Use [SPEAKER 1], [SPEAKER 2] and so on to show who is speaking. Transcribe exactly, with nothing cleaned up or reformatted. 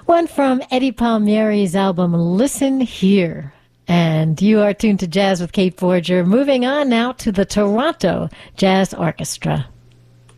[SPEAKER 1] One from Eddie Palmieri's album Listen Here. And you are tuned to Jazz with Kate Forger. Moving on now to the Toronto Jazz Orchestra.